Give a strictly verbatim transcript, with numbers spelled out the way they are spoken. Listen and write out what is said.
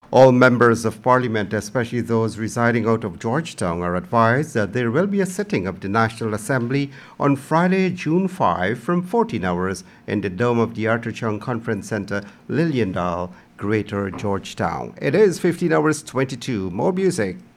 All members of parliament, especially those residing out of Georgetown, are advised that there will be a sitting of the National Assembly on Friday, June fifth from fourteen hours in the dome of the Arthur Chung Conference Center, Lilliandale, Greater Georgetown. It is fifteen hours twenty-two. More music.